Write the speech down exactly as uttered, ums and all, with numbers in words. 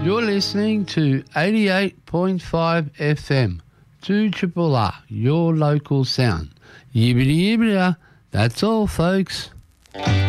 You're listening to eighty-eight point five F M, two Triple R, your local sound. Yibbity yibbity, that's all, folks.